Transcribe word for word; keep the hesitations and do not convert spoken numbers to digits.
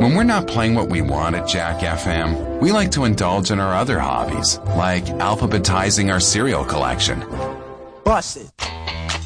When we're not playing what we want at Jack F M, we like to indulge in our other hobbies, like alphabetizing our cereal collection. Bust it.